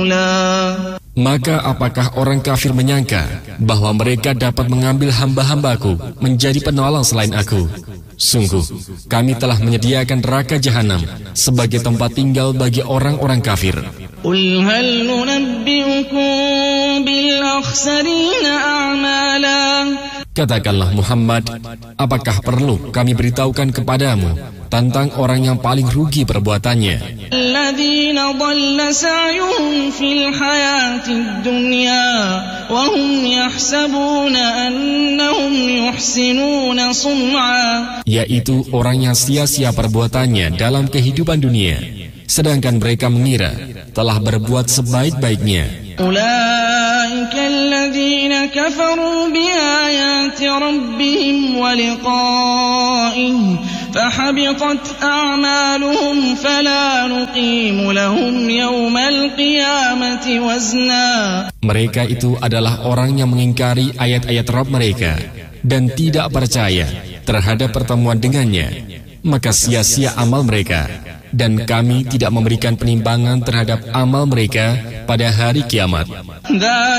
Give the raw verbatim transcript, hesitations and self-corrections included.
Maka apakah orang kafir menyangka bahwa mereka dapat mengambil hamba-hambaku menjadi penolong selain aku? Sungguh, kami telah menyediakan neraka jahanam sebagai tempat tinggal bagi orang-orang kafir. Qul hal nunabbi'ukum bil akhsarina a'mala. Katakanlah Muhammad, apakah perlu kami beritahukan kepadamu tentang orang yang paling rugi perbuatannya? Alladzina dhalla sa'yuhum fil hayatid dunya wa hum yahsabuna annahum yuhsinuna sun'a. Yaitu orang yang sia-sia perbuatannya dalam kehidupan dunia, sedangkan mereka mengira telah berbuat sebaik-baiknya. Ulaika alladzina kafaru biayati rabbihim wa liqa'ihi fahabitat a'maluhum fala nuqimu lahum yawmal qiyamati wazna. Mereka itu adalah orang yang mengingkari ayat-ayat Rabb mereka dan tidak percaya terhadap pertemuan dengannya, maka sia-sia amal mereka, dan kami tidak memberikan penimbangan terhadap amal mereka pada hari kiamat.